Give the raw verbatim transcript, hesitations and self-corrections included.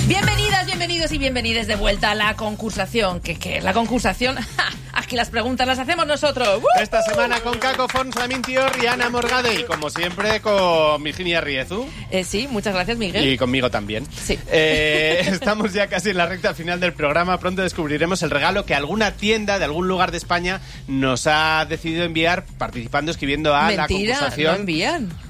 Bienvenidas, bienvenidos y bienvenidas de vuelta a la concursación. ¿Qué, qué es la concursación? ¡Ja! Aquí las preguntas las hacemos nosotros. ¡Uh! Esta semana con Caco Fons, Lamintior y Ana Morgade. Y como siempre con Virginia Riezu. Eh, sí, muchas gracias, Miguel. Y conmigo también. Sí. Eh, estamos ya casi en la recta final del programa. Pronto descubriremos el regalo que alguna tienda de algún lugar de España nos ha decidido enviar participando, escribiendo a Mentira, la concursación. no envían.